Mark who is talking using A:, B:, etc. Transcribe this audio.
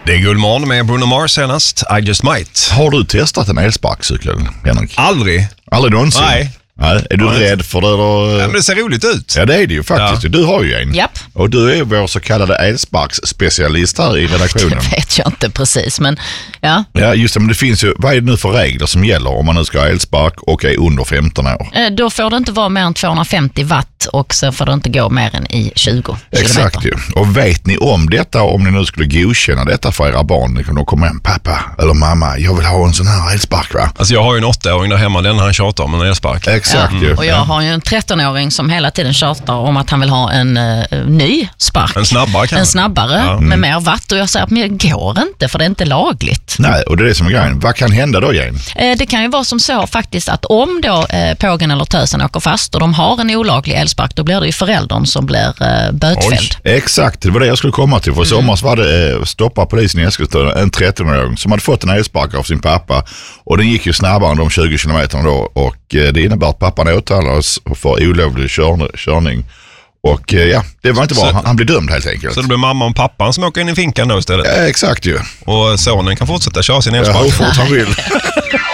A: Det är Guldmorgon med Bruno Mars senast, I Just Might.
B: Har du testat en elsparkcykel, Henrik?
A: Aldrig
B: Någonsin?
A: Nej.
B: Nej. Är du rädd för det då?
A: Ja, men det ser roligt ut.
B: Ja, det är det ju faktiskt. Ja. Du har ju en.
C: Japp.
B: Och du är vår så kallade elsparksspecialist här i redaktionen.
C: Det vet jag inte precis, men ja.
B: Ja, just det. Men det finns ju, vad är det nu för regler som gäller om man nu ska ha elspark och är under 15 år?
C: Då får det inte vara mer än 250 watt och så får det inte gå mer än i 20
B: Exakt
C: kilometer.
B: ju. Och vet ni om detta, om ni nu skulle godkänna detta för era barn, ni kan då komma hem, pappa eller mamma, jag vill ha en sån här elspark, va?
A: Alltså jag har ju en 8-åring där hemma, den han tjatar om en elspark.
B: Exakt ju.
C: Och jag har ju en 13-åring som hela tiden tjatar om att han vill ha en ny spark.
A: En snabbare kanske?
C: En snabbare med mer watt, och jag säger att men det går inte för det är inte lagligt.
B: Nej, och det är det som är grejen. Vad kan hända då, Jane?
C: Det kan ju vara som så faktiskt att om då pågen eller tösen åker fast och de har en olaglig elspark, då blir det ju föräldern som blir bötfälld.
B: Exakt, det var det jag skulle komma till. För i somras var det stoppa polisen i Eskilstuna, en 13-åring som hade fått en elspark av sin pappa, och den gick ju snabbare än de 20 kilometerna då, och det innebär att pappan åtalades för olovlig körning. Och ja, det var inte bra. Han blev dömd helt enkelt.
A: Så det blir mamma och pappan som åker in i finkan då istället?
B: Ja, exakt ju.
A: Och sonen kan fortsätta köra sin elspark?
B: Ja, hur fort han vill.